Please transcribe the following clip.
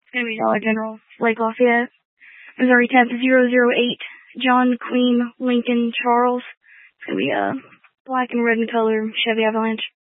It's going to be Dollar General, Lake Lafayette. Missouri Temp 008, John Queen Lincoln Charles. It's going to be a black and red in color Chevy Avalanche.